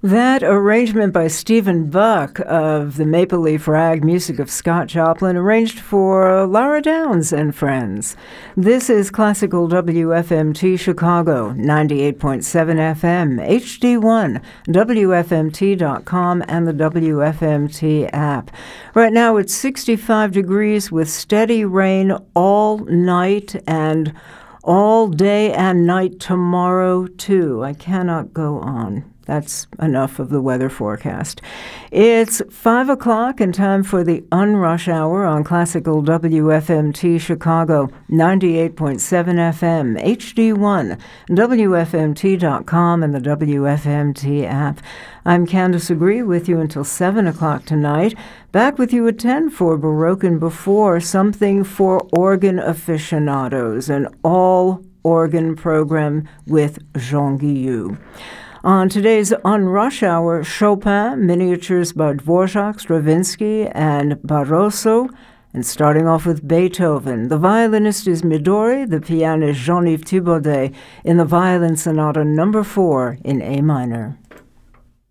That arrangement by Stephen Buck of the Maple Leaf Rag, music of Scott Joplin, arranged for Lara Downs and friends. This is Classical WFMT Chicago, 98.7 FM, HD1, WFMT.com, and the WFMT app. Right now it's 65 degrees with steady rain all night and all day and night tomorrow, too. I cannot go on. That's enough of the weather forecast. It's 5 o'clock and time for the Unrush Hour on Classical WFMT Chicago, 98.7 FM, HD1, WFMT.com, and the WFMT app. I'm Candace Agree with you until 7 o'clock tonight. Back with you at 10 for Baroque and Before, something for organ aficionados, an all-organ program with Jean Guillou. On today's Unrush Hour, Chopin, miniatures by Dvorak, Stravinsky, and Barroso, and starting off with Beethoven. The violinist is Midori, the pianist Jean-Yves Thibaudet, in the Violin Sonata No. 4 in A minor.